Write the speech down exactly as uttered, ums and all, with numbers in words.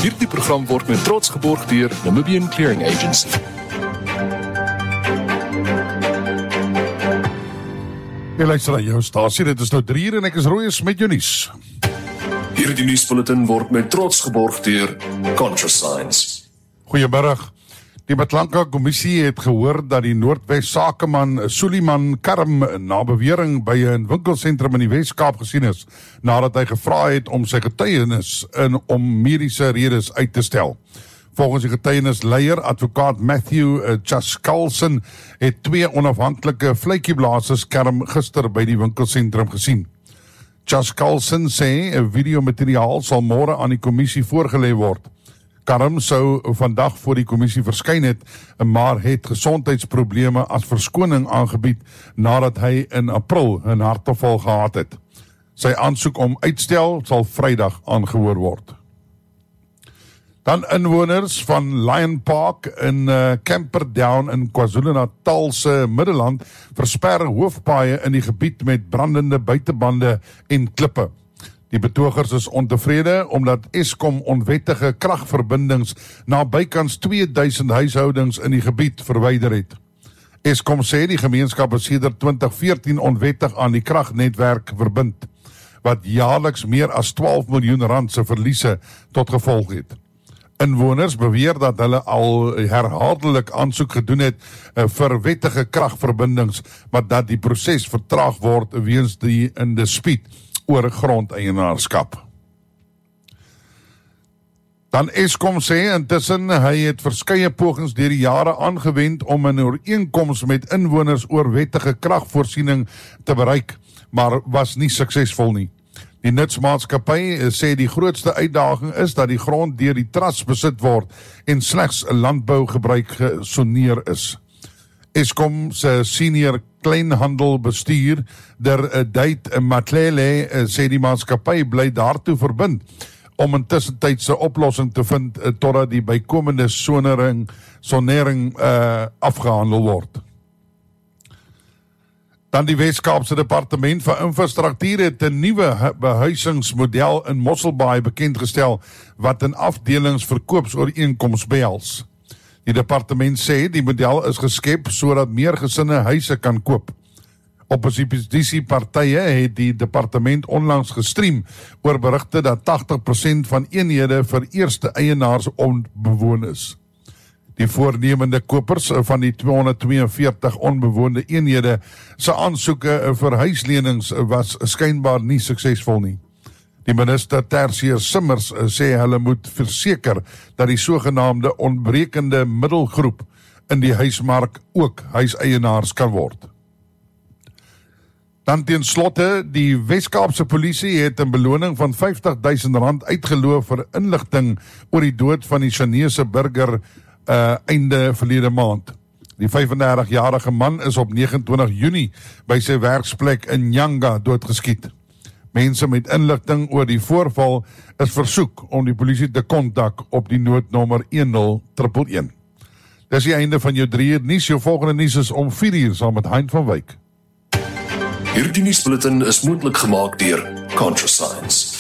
Hierdie program word met trots geborg deur Namibian Clearing Agency. Jy luister na jou stasie, dit is nou drie uur en ek is Rooies met jou nuus. Hierdie nuusbulletin word met trots geborg deur ContraScience. Goeiemiddag. Die Batlanka Kommissie het gehoor dat die Noordwes sakeman Suleiman Karim na bewering by 'n winkelsentrum in die Wes-Kaap gesien is, nadat hy gevra het om sy getuienis in om mediese redes uit te stel. Volgens die getuienisleier, advokaat Matthew Chaskalson, het twee onafhanklike vletjieblassers Karim gister by die winkelsentrum gesien. Chaskalson sê 'n videomateriaal sal môre aan die kommissie voorgelê word. Karim sou vandag voor die kommissie verskyn het, maar het gesondheidsprobleme as verskoning aangebied nadat hy in April 'n hartaanval gehad het. Sy aansoek om uitstel sal Vrydag aangehoor word. Dan inwoners van Lion Park in uh, Camperdown in KwaZulu-Natal se Middelland versper hoofpaaie in die gebied met brandende buitebande en klippe. Die betogers is ontevrede omdat Eskom onwettige kragverbindings na bykans twee duisend huishoudings in die gebied verwyder het. Eskom sê die gemeenskap is sedert twintig veertien onwettig aan die kragnetwerk verbind, wat jaarliks meer as twaalf miljoen rand se verliese tot gevolg het. Inwoners beweer dat hulle al herhaaldelik aansoek gedoen het vir wettige kragverbindings, maar dat die proses vertraag word weens die in dispuut oor grondeienaarskap. Dan Eskom sê intussen hy het verskeie pogings deur die jare aangewend om 'n ooreenkoms met inwoners oor wettige kragvoorsiening te bereik, maar was nie suksesvol nie. Die nutsmaatskappy sê die grootste uitdaging is dat die grond deur die trust besit word en slegs 'n landbougebruik gesoneer is. Eskom se senior kleinhandelbestuur der Date Matlele sê die maatskappy bly daartoe verbind om 'n tussentydse oplossing te vind totdat die bykomende sonering, sonering uh, afgehandel word. Dan die Wes-Kaapse Departement van Infrastruktuur het 'n nuwe behuisingsmodel in Mosselbaai bekendgestel wat 'n afdelingsverkoopsooreenkoms behels. Die departement sê die model is geskep sodat meer gesinne huise kan koop. Oppositiepartye het die departement onlangs gestream oor berigte dat tagtig persent van eenhede vir eerste eienaars onbewoon is. Die voornemende kopers van die tweehonderdtweeënveertig onbewoonde eenhede se aansoeke vir huislenings was skynbaar nie suksesvol nie. Die minister Tertier Simmers sê hulle moet verseker dat die sogenaamde ontbrekende middelgroep in die huismark ook huiseienaars kan word. Dan ten slotte, die Wes-Kaapse polisie het 'n beloning van vyftig duisend rand uitgeloof vir inligting oor die dood van die Chinese burger uh, einde verlede maand. Die vyfendertigjarige man is op negenentwintig Junie by sy werksplek in Nyanga doodgeskiet. Mense met inligting oor die voorval is versoek om die polisie te kontak op die noodnommer een nul een een. Dis die einde van jou drie uur nuus. Jou volgende nuus is om vier uur saam met Hein van Wyk. Hierdie nuusbulletin is moontlik gemaak deur ContraScience.